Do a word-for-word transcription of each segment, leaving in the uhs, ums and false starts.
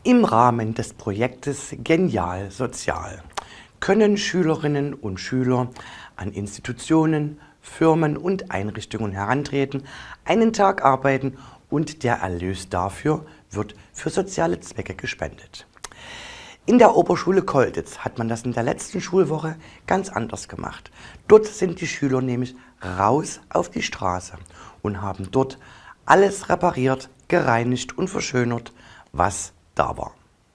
Im Rahmen des Projektes Genial Sozial können Schülerinnen und Schüler an Institutionen, Firmen und Einrichtungen herantreten, einen Tag arbeiten und der Erlös dafür wird für soziale Zwecke gespendet. In der Oberschule Kolditz hat man das in der letzten Schulwoche ganz anders gemacht. Dort sind die Schüler nämlich raus auf die Straße und haben dort alles repariert, gereinigt und verschönert, was da war.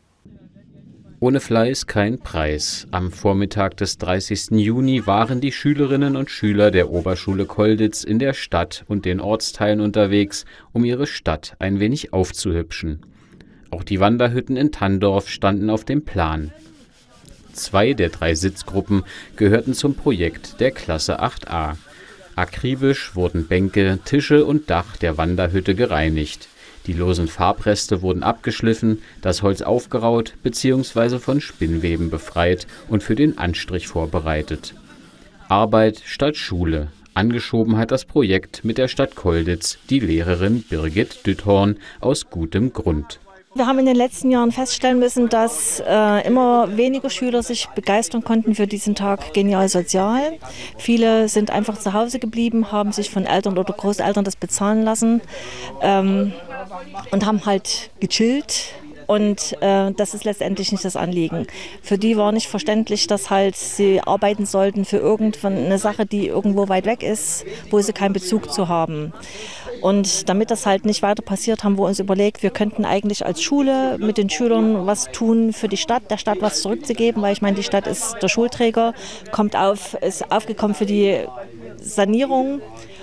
Ohne Fleiß kein Preis. Am Vormittag des dreißigsten Juni waren die Schülerinnen und Schüler der Oberschule Kolditz in der Stadt und den Ortsteilen unterwegs, um ihre Stadt ein wenig aufzuhübschen. Auch die Wanderhütten in Thanndorf standen auf dem Plan. Zwei der drei Sitzgruppen gehörten zum Projekt der Klasse acht a. Akribisch wurden Bänke, Tische und Dach der Wanderhütte gereinigt. Die losen Farbreste wurden abgeschliffen, das Holz aufgeraut bzw. von Spinnweben befreit und für den Anstrich vorbereitet. Arbeit statt Schule. Angeschoben hat das Projekt mit der Stadt Kolditz die Lehrerin Birgit Düthorn aus gutem Grund. Wir haben in den letzten Jahren feststellen müssen, dass äh, immer weniger Schüler sich begeistern konnten für diesen Tag Genial Sozial. Viele sind einfach zu Hause geblieben, haben sich von Eltern oder Großeltern das bezahlen lassen ähm, und haben halt gechillt. Und äh, das ist letztendlich nicht das Anliegen. Für die war nicht verständlich, dass halt sie arbeiten sollten für irgendeine Sache, die irgendwo weit weg ist, wo sie keinen Bezug zu haben. Und damit das halt nicht weiter passiert, haben wir uns überlegt, wir könnten eigentlich als Schule mit den Schülern was tun für die Stadt, der Stadt was zurückzugeben, weil ich meine, die Stadt ist der Schulträger, kommt auf, ist aufgekommen für die Sanierung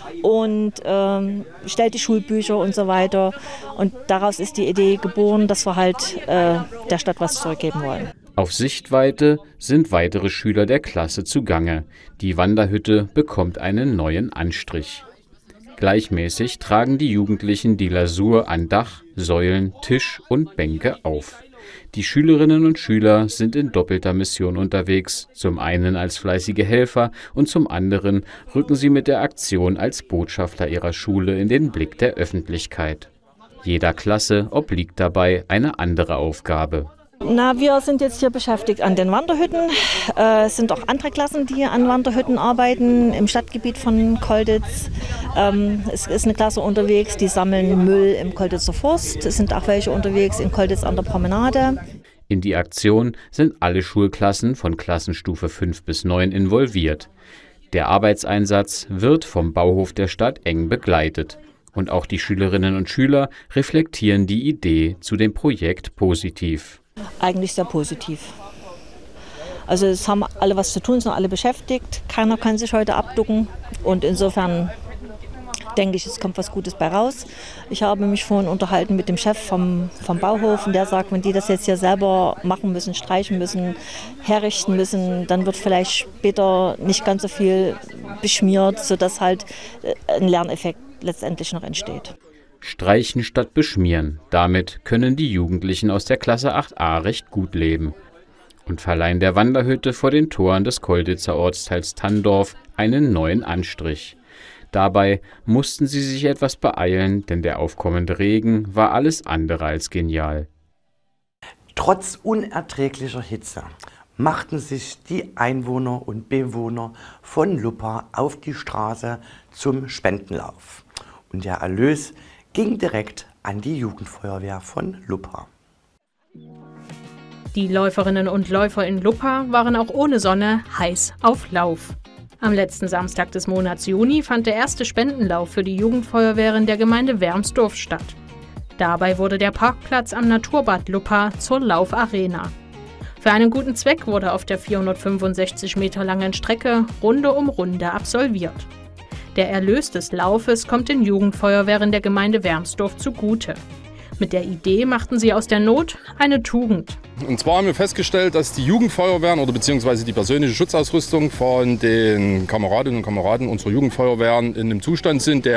und ähm, stellt die Schulbücher und so weiter. Und daraus ist die Idee geboren, dass wir halt äh, der Stadt was zurückgeben wollen. Auf Sichtweite sind weitere Schüler der Klasse zugange. Die Wanderhütte bekommt einen neuen Anstrich. Gleichmäßig tragen die Jugendlichen die Lasur an Dach, Säulen, Tisch und Bänke auf. Die Schülerinnen und Schüler sind in doppelter Mission unterwegs, zum einen als fleißige Helfer und zum anderen rücken sie mit der Aktion als Botschafter ihrer Schule in den Blick der Öffentlichkeit. Jeder Klasse obliegt dabei eine andere Aufgabe. Na, wir sind jetzt hier beschäftigt an den Wanderhütten. Äh, es sind auch andere Klassen, die an Wanderhütten arbeiten im Stadtgebiet von Kolditz. Ähm, es ist eine Klasse unterwegs, die sammeln Müll im Kolditzer Forst. Es sind auch welche unterwegs in Kolditz an der Promenade. In die Aktion sind alle Schulklassen von Klassenstufe fünf bis neun involviert. Der Arbeitseinsatz wird vom Bauhof der Stadt eng begleitet. Und auch die Schülerinnen und Schüler reflektieren die Idee zu dem Projekt positiv. Eigentlich sehr positiv. Also es haben alle was zu tun, sind alle beschäftigt. Keiner kann sich heute abducken und insofern denke ich, es kommt was Gutes bei raus. Ich habe mich vorhin unterhalten mit dem Chef vom, vom Bauhof und der sagt, wenn die das jetzt hier selber machen müssen, streichen müssen, herrichten müssen, dann wird vielleicht später nicht ganz so viel beschmiert, sodass halt ein Lerneffekt letztendlich noch entsteht. Streichen statt beschmieren. Damit können die Jugendlichen aus der Klasse acht a recht gut leben und verleihen der Wanderhütte vor den Toren des Kolditzer Ortsteils Thanndorf einen neuen Anstrich. Dabei mussten sie sich etwas beeilen, denn der aufkommende Regen war alles andere als genial. Trotz unerträglicher Hitze machten sich die Einwohner und Bewohner von Luppa auf die Straße zum Spendenlauf. Und der Erlös ging direkt an die Jugendfeuerwehr von Luppa. Die Läuferinnen und Läufer in Luppa waren auch ohne Sonne heiß auf Lauf. Am letzten Samstag des Monats Juni fand der erste Spendenlauf für die Jugendfeuerwehren der Gemeinde Wermsdorf statt. Dabei wurde der Parkplatz am Naturbad Luppa zur Laufarena. Für einen guten Zweck wurde auf der vierhundertfünfundsechzig Meter langen Strecke Runde um Runde absolviert. Der Erlös des Laufes kommt den Jugendfeuerwehren der Gemeinde Wermsdorf zugute. Mit der Idee machten sie aus der Not eine Tugend. Und zwar haben wir festgestellt, dass die Jugendfeuerwehren oder beziehungsweise die persönliche Schutzausrüstung von den Kameradinnen und Kameraden unserer Jugendfeuerwehren in einem Zustand sind, der